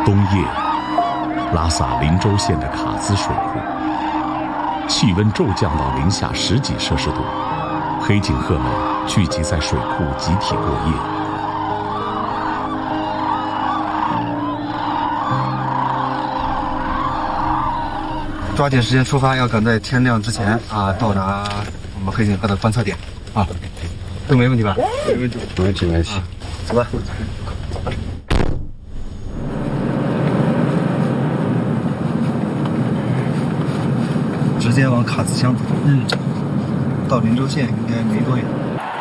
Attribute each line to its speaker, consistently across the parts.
Speaker 1: 冬夜，拉萨林州县的卡孜水库，气温骤降到零下10几摄氏度，黑颈鹤们聚集在水库集体过夜。
Speaker 2: 抓紧时间出发，要赶在天亮之前到达我们黑颈鹤的观测点啊，都没问题吧？没问题，
Speaker 3: 没问题，没问题。
Speaker 2: 走吧。直接往卡孜乡走。到林州县应该没多远。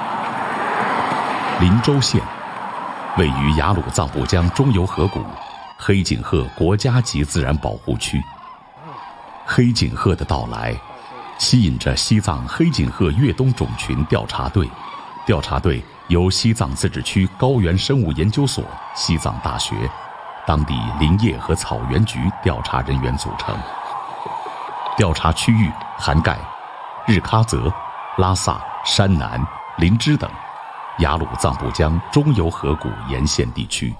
Speaker 1: 林州县位于雅鲁藏布江中游河谷黑颈鹤国家级自然保护区。黑颈鹤的到来，吸引着西藏黑颈鹤越冬种群调查队。调查队由西藏自治区高原生物研究所、西藏大学、当地林业和草原局调查人员组成。调查区域涵盖日喀则、拉萨、山南、林芝等雅鲁藏布江中游河谷沿线地区。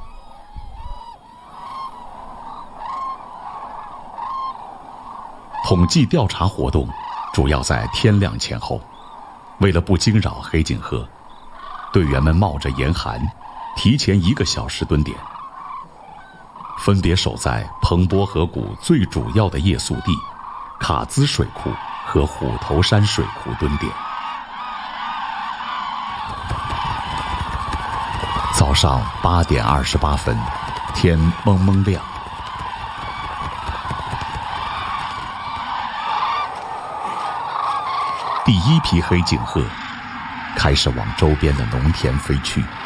Speaker 1: 统计调查活动主要在天亮前后，为了不惊扰黑颈鹤，队员们冒着严寒，提前1个小时蹲点，分别守在彭波河谷最主要的夜宿地卡孜水库和虎头山水库蹲点。早上8点28分，天蒙蒙亮。第一批黑颈鹤开始往周边的农田飞去。